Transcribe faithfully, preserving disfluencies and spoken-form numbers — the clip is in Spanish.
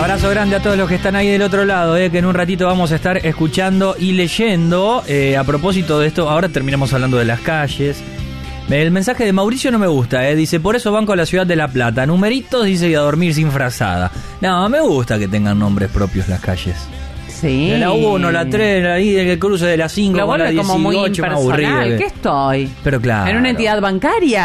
Abrazo grande a todos los que están ahí del otro lado, eh, que en un ratito vamos a estar escuchando y leyendo. Eh, a propósito de esto, ahora terminamos hablando de las calles. El mensaje de Mauricio no me gusta, eh, dice, por eso banco a la ciudad de La Plata. Numeritos, dice, y a dormir sin frazada. No, me gusta que tengan nombres propios las calles. Sí. La uno, la tres, ahí el cruce de la cinco lo con la vuelve como muy dieciocho, me aburrí. impersonal. ¿Qué estoy? Pero claro. ¿En una entidad bancaria?